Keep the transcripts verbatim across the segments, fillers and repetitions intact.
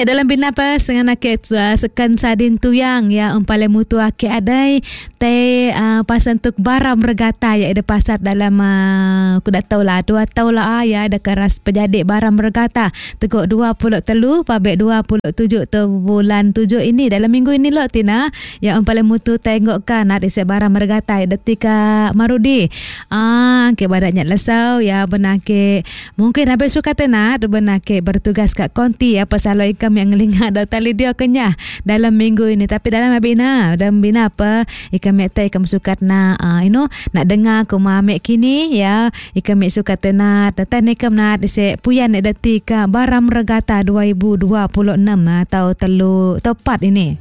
Ya dalam bina apa sengan akit uh, sekan sadin tuyang ya umpale mutu akit adai te uh, pasan tuk baram regata ya ada pasar dalam uh, aku dah tahu lah dua tahun lah ah, ya ada keras pejadik baram regata teguk dua puluh telu pabek dua puluh tujuh tu bulan tujuh ini dalam minggu ini lo Tina ya umpale mutu tengok kan ada isi baram regata ya detika marudi ah ke badannya lesau ya benake mungkin habis suka tenat benake bertugas kat konti ya pasal kami yang ngelingat dah tali dia kenyah dalam minggu ini tapi dalam bina dalam bina apa ikan mek tai kami suka na uh, you know nak dengar ku mamek kini ya ikan mek suka tenat tatan ikam nak se puyan detika baram regata dua ribu dua puluh enam atau telu tepat ini.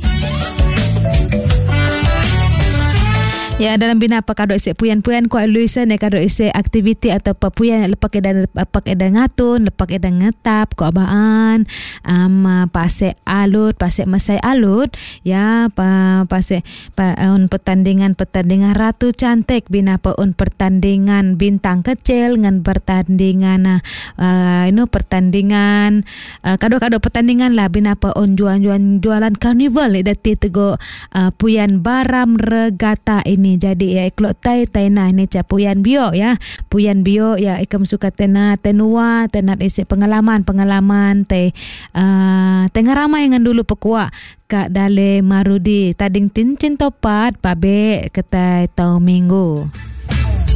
Ya dalam bina apa kado isi puyan-puyan ko Luisa ne kado isi aktiviti atau puyan lepak eda lepak eda ngatun lepak eda ngetap ko abaan um, pase alut pase masai alut ya pa pase pa, un pertandingan pertandingan ratu cantik bina pa un pertandingan bintang kecil ngan pertandingan uh, you know pertandingan uh, kado-kado pertandingan lah bina pa un jualan jualan karnival eda ti tego uh, puyan baram regata ini. Jadi ya iklok tai tai nah ni ca puyan bio ya puyan bio ya ikam suka tena tenua tenat isi pengalaman pengalaman te uh, tengah ramai dengan dulu pekua kak dale marudi tading tincin topat pabe ketai tau minggu.